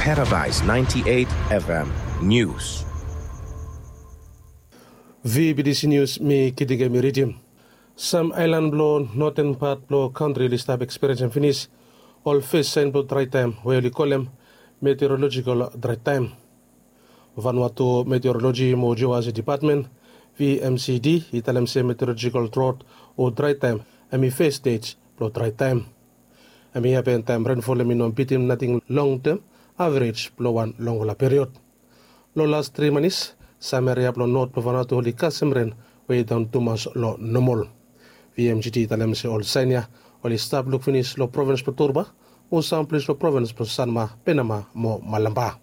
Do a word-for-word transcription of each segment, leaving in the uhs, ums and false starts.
Paradise ninety-eight F M News. V B D C News mi kidige meridium. Some island blow northern part blow country list have experience and finish. All face sign blow dry time where we call them meteorological dry time. Vanuatu Meteorology mo Geoasi Department V M C D italem se meteorological drought or dry time ami face stage blow dry time. Ami happen time rainfall ami non bitim nothing long term average blow one long la period. Lo last three months some area blow north Vanuatu holi kasim way down to mas lo normal. V M C D italem se all sanya oli stop look finish lo province Perturba o samples lo province pro Sanma Penama mo Malamba.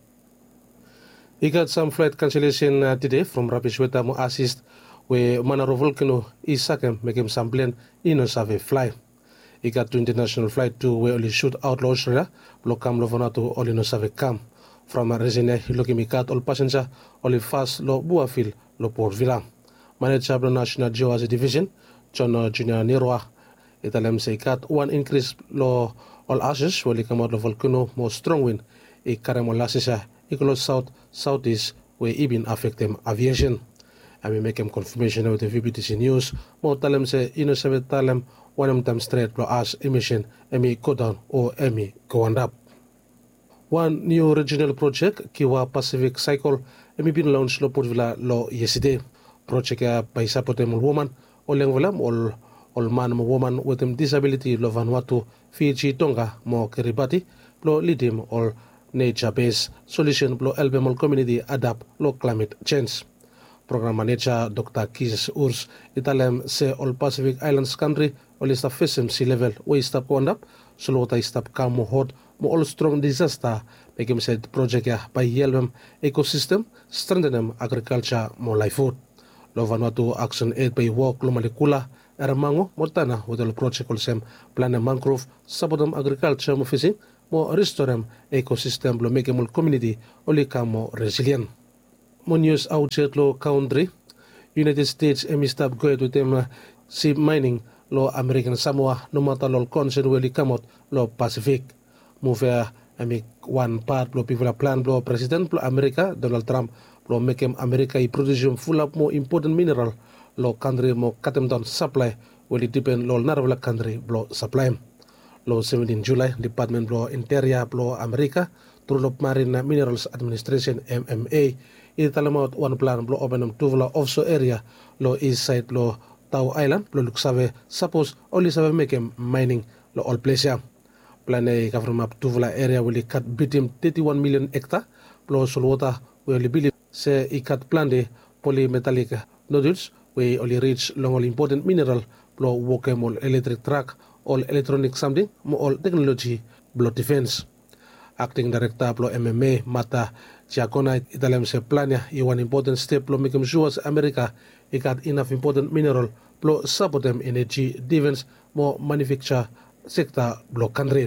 We got some flight cancellation uh, today from Rapishweta mo assist where Manaro Volcano is sakem making some plane in a save fly. We got to international flight to where only shoot out lo Australia lo kam lo Vanuatu only no save kam. From a resine hilokimi kat all passenger only fast lo Buafil lo Port Vila. Manager of the National Geoasi Division John uh, Junior Nirwa italem say kat one increase lo all ashes wali come out lo volcano more strong wind e karamo lasisa Equal south southeast where even affect them aviation. I will make them confirmation with the V B T C News. More talem say ino seven talem one of them straight pro as emission emi go down or emi go on up. One new regional project Kiwa Pacific Cycle emi been launched lo Port Vila lo yesterday. Project ya by supporting woman or lengvelam all all man mo woman with them disability lo Vanuatu Fiji Tonga mo Kiribati lo lidim all nature-based solution blow Elbemol community adapt low climate change. Program manager Doctor Kis Urs italem se all Pacific Islands country all stop facing sea level way stop one up so lo stop calm mo hot mo all strong disaster make him said project ya by Elbem ecosystem strengthen them agriculture mo livelihood. Lo Vanuatu action aid by work lo molecular eramango mortana with the project also plan mangrove support them agriculture mo fishing mo restore ecosystem lo make mo community oli kamo resilient. Mo news outside lo country United States emi stop go to them uh, sea mining lo American Samoa no matter lo concern weli kamot lo Pacific. Move emi one part lo people plan lo president lo America Donald Trump lo make him America i produce full up mo important mineral lo country mo katem down supply weli depend lo narwala country lo supply. Lo seventeenth July Department of Interior Blo America through Marine Minerals Administration M M A italamot one plan blo open tuvla offshore area lo east side lo Tau Island lo luksave suppose only save make mining lo all place ya plan a government tuvla area will cut between thirty-one million hectare blo solwata will believe se i cut plan de polymetallic nodules we only reach long all important mineral blo workable electric truck all electronic something mo all technology blow defense. Acting Director blow M M A Mata Giacona italem se plania i one important step blow make sure America i got enough important mineral blow support them energy defense mo manufacture sector blow country.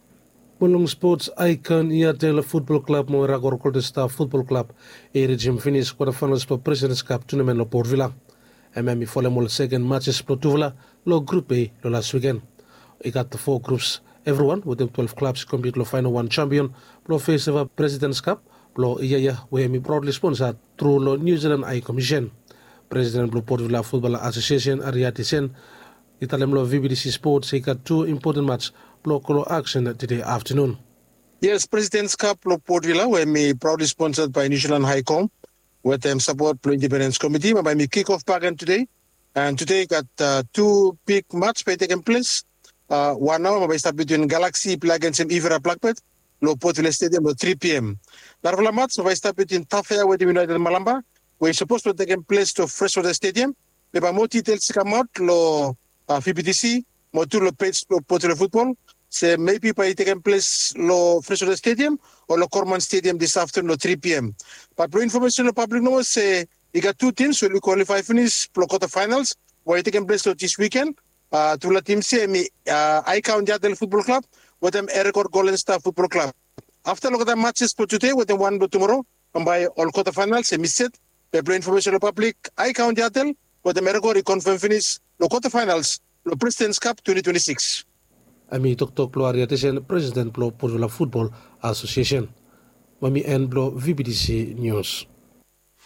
Mulung sports icon Airtel Football Club mo Ragor Colchester Football Club a regime finish quarterfinals for Presidents Cup tournament lo Port Vila. M M I follow mo second matches pro Tuvla lo Group A lo last weekend. We got the four groups, everyone with them twelve clubs compete to final one champion, blow face of a President's Cup, blow Iyaya, where we proudly sponsored through Lo New Zealand Eye Commission. President Blue Port Vila Football Association, Ariati Sen, Italem Lo V B D C Sports, he got two important matches, blow Colo action today afternoon. Yes, President's Cup Lo Port Vila, where we proudly sponsored by New Zealand High Com, with them support Blue Independence Committee, by me kick-off pageant today. And today got uh, two big matches by taking place. Uh, one hour, we start between Galaxy play against Ivera Blackbird, Lo Port Vila Stadium at three p.m. Narvala match, we start between Tafea with United Malamba. We're supposed to take place to Freshwater Stadium. We have more details to come out, Lo uh, V B T C, more to Lo page Lo Port Vila Football. So maybe by taking place Lo Freshwater Stadium or Lo Corman Stadium this afternoon at three p.m. But for information the public knows, say, you got two teams who will qualify finish Lo quarterfinals, where taking place this weekend. Uh, to la team say me uh, I count Airtel Football Club with them Ericor Golden Star Football Club. After look at the matches for today with them one tomorrow and by all quarterfinals and miss it. They play information to the public. I count Airtel with them Ericor confirm finish the quarterfinals the President's Cup twenty twenty-six. Ami Tok Tok Plo Ariatisen President Plo Port Vila Football Association. Mami N Blo V B D C News.